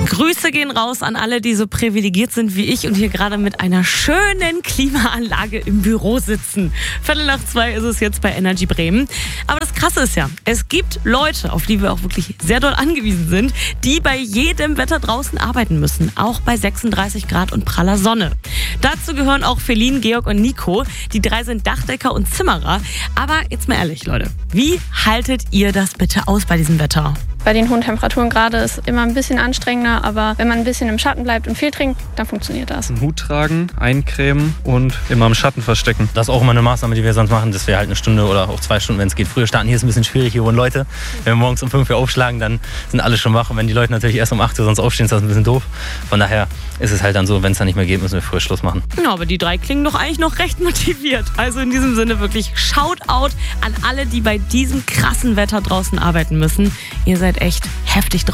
Grüße gehen raus an alle, die so privilegiert sind wie ich und hier gerade mit einer schönen Klimaanlage im Büro sitzen. 1:15 ist es jetzt bei Energy Bremen. Aber das Krasse ist ja, es gibt Leute, auf die wir auch wirklich sehr doll angewiesen sind, die bei jedem Wetter draußen arbeiten müssen. Auch bei 36 Grad und praller Sonne. Dazu gehören auch Feline, Georg und Nico. Die 3 sind Dachdecker und Zimmerer. Aber jetzt mal ehrlich, Leute, wie haltet ihr das bitte aus bei diesem Wetter? Bei den hohen Temperaturen gerade ist immer ein bisschen anstrengender, aber wenn man ein bisschen im Schatten bleibt und viel trinkt, dann funktioniert das. Einen Hut tragen, eincremen und immer im Schatten verstecken. Das ist auch immer eine Maßnahme, die wir sonst machen, dass wir halt 1 Stunde oder auch 2 Stunden, wenn es geht, früher starten. Hier ist ein bisschen schwierig, hier wohnen Leute. Wenn wir morgens um 5 Uhr aufschlagen, dann sind alle schon wach. Und wenn die Leute natürlich erst um 8 Uhr sonst aufstehen, ist das ein bisschen doof. Von daher ist es halt dann so, wenn es dann nicht mehr geht, müssen wir früher Schluss machen. Ja, aber die 3 klingen doch eigentlich noch recht motiviert. Also in diesem Sinne wirklich Shoutout an alle, die bei diesem krassen Wetter draußen arbeiten müssen. Ihr seid echt heftig drauf.